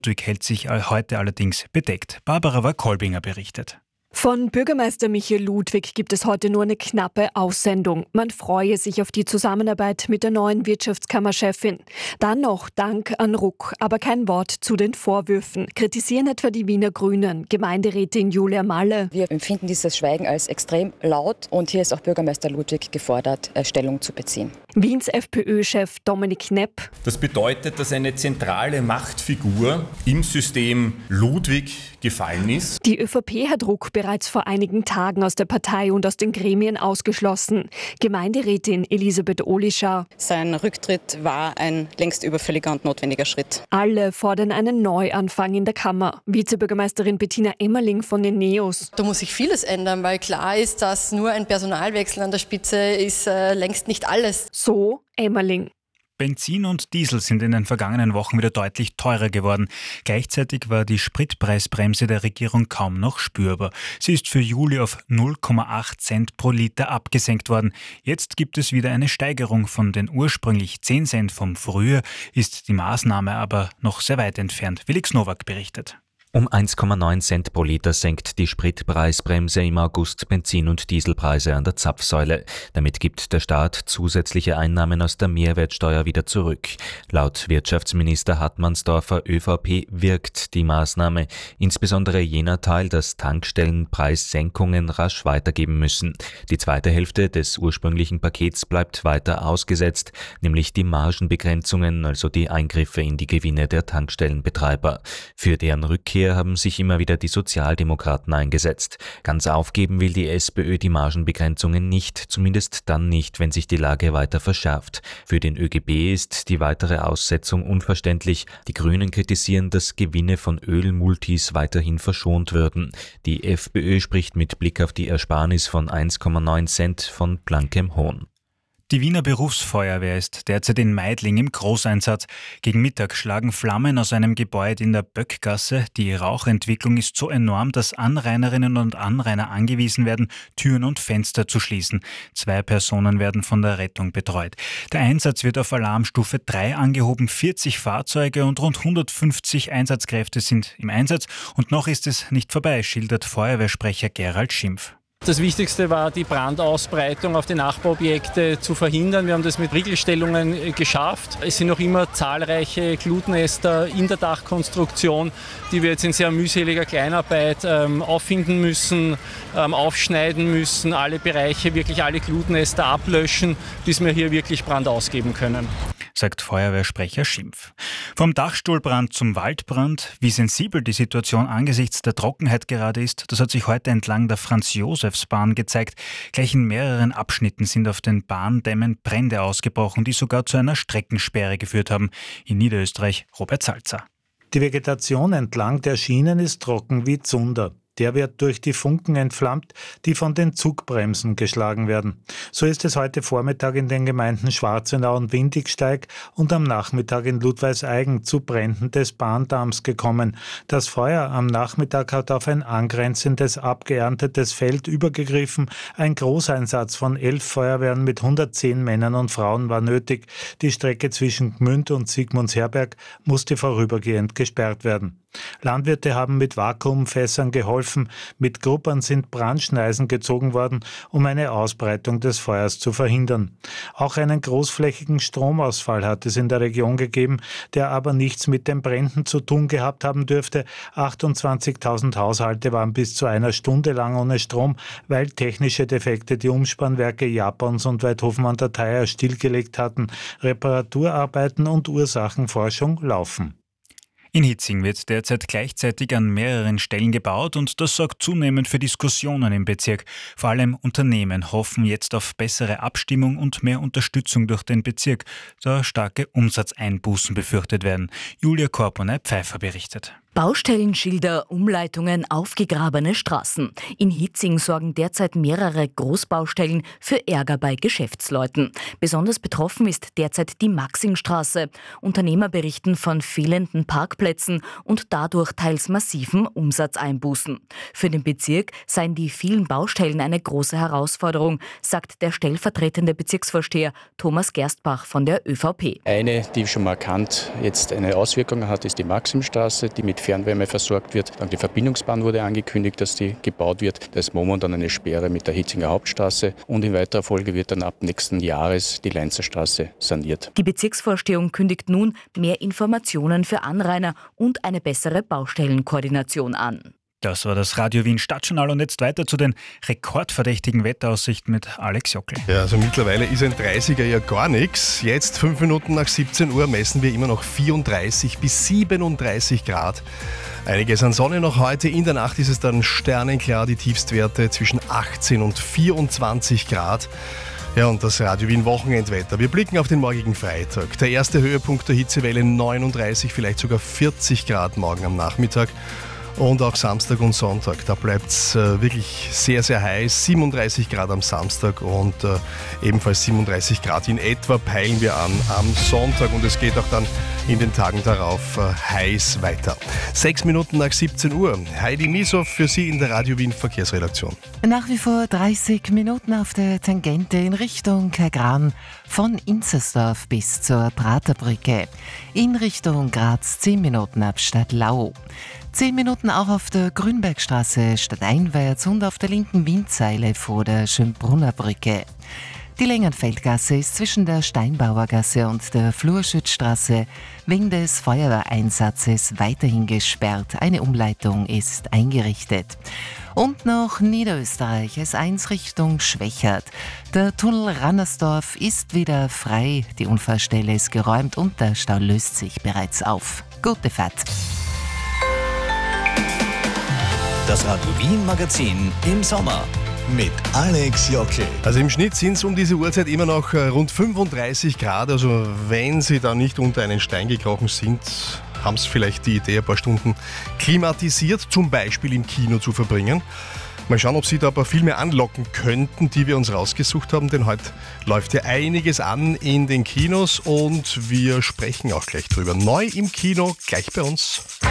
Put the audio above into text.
Ludwig hält sich heute allerdings bedeckt. Barbara War-Kolbinger berichtet. Von Bürgermeister Michael Ludwig gibt es heute nur eine knappe Aussendung. Man freue sich auf die Zusammenarbeit mit der neuen Wirtschaftskammerchefin. Dann noch Dank an Ruck, aber kein Wort zu den Vorwürfen. Kritisieren etwa die Wiener Grünen, Gemeinderätin Julia Malle. Wir empfinden dieses Schweigen als extrem laut und hier ist auch Bürgermeister Ludwig gefordert, Stellung zu beziehen. Wiens FPÖ-Chef Dominik Knepp. Das bedeutet, dass eine zentrale Machtfigur im System Ludwig gefallen ist. Die ÖVP hat Ruck bereits vor einigen Tagen aus der Partei und aus den Gremien ausgeschlossen. Gemeinderätin Elisabeth Ohlischar. Sein Rücktritt war ein längst überfälliger und notwendiger Schritt. Alle fordern einen Neuanfang in der Kammer. Vizebürgermeisterin Bettina Emmerling von den NEOS. Da muss sich vieles ändern, weil klar ist, dass nur ein Personalwechsel an der Spitze ist längst nicht alles. So Emmerling. Benzin und Diesel sind in den vergangenen Wochen wieder deutlich teurer geworden. Gleichzeitig war die Spritpreisbremse der Regierung kaum noch spürbar. Sie ist für Juli auf 0,8 Cent pro Liter abgesenkt worden. Jetzt gibt es wieder eine Steigerung. Von den ursprünglich 10 Cent vom Frühjahr ist die Maßnahme aber noch sehr weit entfernt. Felix Nowak berichtet. Um 1,9 Cent pro Liter senkt die Spritpreisbremse im August Benzin- und Dieselpreise an der Zapfsäule. Damit gibt der Staat zusätzliche Einnahmen aus der Mehrwertsteuer wieder zurück. Laut Wirtschaftsminister Hartmannsdorfer ÖVP wirkt die Maßnahme, insbesondere jener Teil, dass Tankstellenpreissenkungen rasch weitergeben müssen. Die zweite Hälfte des ursprünglichen Pakets bleibt weiter ausgesetzt, nämlich die Margenbegrenzungen, also die Eingriffe in die Gewinne der Tankstellenbetreiber. Für deren Rückkehr haben sich immer wieder die Sozialdemokraten eingesetzt. Ganz aufgeben will die SPÖ die Margenbegrenzungen nicht, zumindest dann nicht, wenn sich die Lage weiter verschärft. Für den ÖGB ist die weitere Aussetzung unverständlich. Die Grünen kritisieren, dass Gewinne von Ölmultis weiterhin verschont würden. Die FPÖ spricht mit Blick auf die Ersparnis von 1,9 Cent von blankem Hohn. Die Wiener Berufsfeuerwehr ist derzeit in Meidling im Großeinsatz. Gegen Mittag schlagen Flammen aus einem Gebäude in der Böckgasse. Die Rauchentwicklung ist so enorm, dass Anrainerinnen und Anrainer angewiesen werden, Türen und Fenster zu schließen. 2 Personen werden von der Rettung betreut. Der Einsatz wird auf Alarmstufe 3 angehoben. 40 Fahrzeuge und rund 150 Einsatzkräfte sind im Einsatz. Und noch ist es nicht vorbei, schildert Feuerwehrsprecher Gerald Schimpf. Das Wichtigste war, die Brandausbreitung auf die Nachbarobjekte zu verhindern. Wir haben das mit Riegelstellungen geschafft. Es sind noch immer zahlreiche Glutnester in der Dachkonstruktion, die wir jetzt in sehr mühseliger Kleinarbeit auffinden müssen, aufschneiden müssen, alle Bereiche, wirklich alle Glutnester ablöschen, bis wir hier wirklich Brand ausgeben können. Sagt Feuerwehrsprecher Schimpf. Vom Dachstuhlbrand zum Waldbrand, wie sensibel die Situation angesichts der Trockenheit gerade ist, das hat sich heute entlang der Franz-Josefs-Bahn gezeigt. Gleich in mehreren Abschnitten sind auf den Bahndämmen Brände ausgebrochen, die sogar zu einer Streckensperre geführt haben. In Niederösterreich Robert Salzer. Die Vegetation entlang der Schienen ist trocken wie Zunder. Der wird durch die Funken entflammt, die von den Zugbremsen geschlagen werden. So ist es heute Vormittag in den Gemeinden Schwarzenau und Windigsteig und am Nachmittag in Ludwigseigen zu Bränden des Bahndamms gekommen. Das Feuer am Nachmittag hat auf ein angrenzendes, abgeerntetes Feld übergegriffen. Ein Großeinsatz von 11 Feuerwehren mit 110 Männern und Frauen war nötig. Die Strecke zwischen Gmünd und Sigmundsherberg musste vorübergehend gesperrt werden. Landwirte haben mit Vakuumfässern geholfen, mit Gruppern sind Brandschneisen gezogen worden, um eine Ausbreitung des Feuers zu verhindern. Auch einen großflächigen Stromausfall hat es in der Region gegeben, der aber nichts mit den Bränden zu tun gehabt haben dürfte. 28.000 Haushalte waren bis zu einer Stunde lang ohne Strom, weil technische Defekte die Umspannwerke Japans und Weidhofen an der Theier stillgelegt hatten. Reparaturarbeiten und Ursachenforschung laufen. In Hitzing wird derzeit gleichzeitig an mehreren Stellen gebaut und das sorgt zunehmend für Diskussionen im Bezirk. Vor allem Unternehmen hoffen jetzt auf bessere Abstimmung und mehr Unterstützung durch den Bezirk, da starke Umsatzeinbußen befürchtet werden. Julia Korponay-Pfeiffer berichtet. Baustellenschilder, Umleitungen, aufgegrabene Straßen. In Hitzing sorgen derzeit mehrere Großbaustellen für Ärger bei Geschäftsleuten. Besonders betroffen ist derzeit die Maxingstraße. Unternehmer berichten von fehlenden Parkplätzen und dadurch teils massiven Umsatzeinbußen. Für den Bezirk seien die vielen Baustellen eine große Herausforderung, sagt der stellvertretende Bezirksvorsteher Thomas Gerstbach von der ÖVP. Eine, die schon markant jetzt eine Auswirkung hat, ist die Maximstraße, die mit Fernwärme versorgt wird. Dann die Verbindungsbahn wurde angekündigt, dass die gebaut wird. Da ist momentan eine Sperre mit der Hitzinger Hauptstraße und in weiterer Folge wird dann ab nächsten Jahres die Leinzer Straße saniert. Die Bezirksvorstehung kündigt nun mehr Informationen für Anrainer und eine bessere Baustellenkoordination an. Das war das Radio Wien Stadtjournal und jetzt weiter zu den rekordverdächtigen Wetteraussichten mit Alex Jockel. Ja, also mittlerweile ist ein 30er ja gar nichts. Jetzt 5 Minuten nach 17 Uhr messen wir immer noch 34 bis 37 Grad. Einiges an Sonne noch heute. In der Nacht ist es dann sternenklar, die Tiefstwerte zwischen 18 und 24 Grad. Ja, und das Radio Wien Wochenendwetter. Wir blicken auf den morgigen Freitag. Der erste Höhepunkt der Hitzewelle 39, vielleicht sogar 40 Grad morgen am Nachmittag. Und auch Samstag und Sonntag, da bleibt es wirklich sehr, sehr heiß. 37 Grad am Samstag und ebenfalls 37 Grad in etwa peilen wir an am Sonntag. Und es geht auch dann in den Tagen darauf heiß weiter. 6 Minuten nach 17 Uhr. Heidi Misow für Sie in der Radio Wien Verkehrsredaktion. Nach wie vor 30 Minuten auf der Tangente in Richtung Kagran von Inzersdorf bis zur Praterbrücke. In Richtung Graz 10 Minuten ab Stadtlau. 10 Minuten auch auf der Grünbergstraße stadteinwärts und auf der linken Windseile vor der Schönbrunner Brücke. Die Längenfeldgasse ist zwischen der Steinbauergasse und der Flurschützstraße wegen des Feuerwehreinsatzes weiterhin gesperrt. Eine Umleitung ist eingerichtet. Und noch Niederösterreich, S1 Richtung Schwächert. Der Tunnel Rannersdorf ist wieder frei. Die Unfallstelle ist geräumt und der Stau löst sich bereits auf. Gute Fahrt. Das Radio Wien Magazin im Sommer mit Alex Jockel. Also im Schnitt sind es um diese Uhrzeit immer noch rund 35 Grad. Also wenn Sie da nicht unter einen Stein gekrochen sind, haben Sie vielleicht die Idee, ein paar Stunden klimatisiert, zum Beispiel im Kino zu verbringen. Mal schauen, ob Sie da ein paar Filme anlocken könnten, die wir uns rausgesucht haben, denn heute läuft ja einiges an in den Kinos und wir sprechen auch gleich drüber. Neu im Kino, gleich bei uns.